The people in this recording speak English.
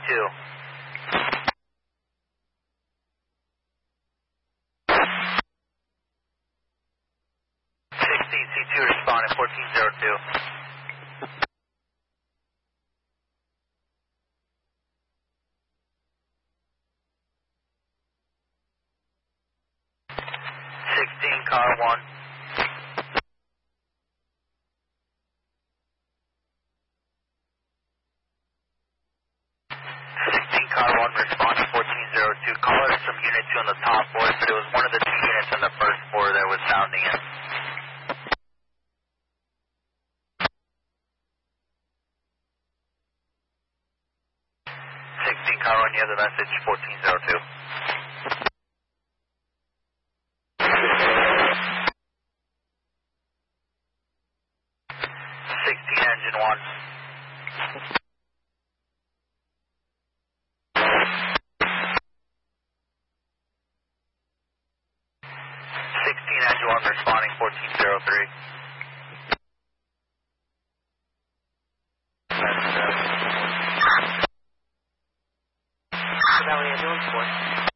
16C2 responding 1402. 16 car 1. 16 car 1 responding 1402. Caller from unit 2 on the top floor, but it was one of the 2 units on the first floor that was sounding in. 16 car 1, you have the message 1402. Engine 1. 16 engine 1 responding 1403. Valley Ambulance 4.